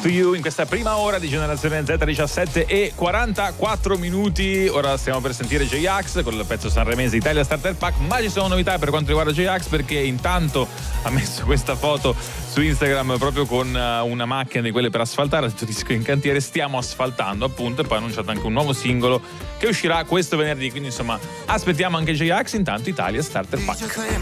to You in questa prima ora di Generazione Z, 17:44. Ora stiamo per sentire J-Ax con il pezzo sanremese Italia Starter Pack, ma ci sono novità per quanto riguarda J-Ax, perché intanto ha messo questa foto su Instagram proprio con una macchina di quelle per asfaltare, ha detto disco in cantiere, stiamo asfaltando appunto, e poi ha annunciato anche un nuovo singolo che uscirà questo venerdì, quindi insomma aspettiamo anche J-Ax. Intanto Italia Starter Pack.